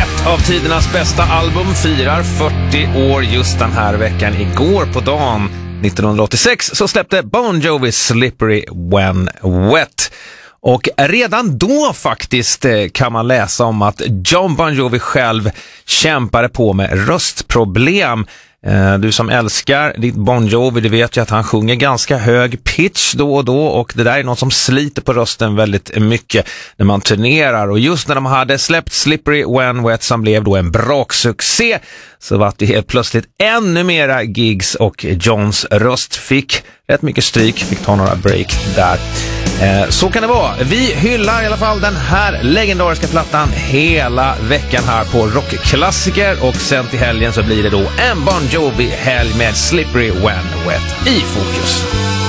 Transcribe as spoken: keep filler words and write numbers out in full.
Ett av tidernas bästa album firar fyrtio år just den här veckan. Igår på dagen nittonhundraåttiosex så släppte Bon Jovi Slippery When Wet. Och redan då faktiskt kan man läsa om att John Bon Jovi själv kämpade på med röstproblem. Du som älskar ditt Bon Jovi, du vet ju att han sjunger ganska hög pitch då och då, och det där är något som sliter på rösten väldigt mycket när man turnerar. Och just när de hade släppt Slippery When Wet, som blev då en braksuccé, så var det helt plötsligt ännu mera gigs och Johns röst fick rätt mycket stryk, fick ta några break där. Eh, så kan det vara. Vi hyllar i alla fall den här legendariska plattan hela veckan här på Rockklassiker, och sen till helgen så blir det då en Bon Jovi-helg med Slippery When Wet i fokus.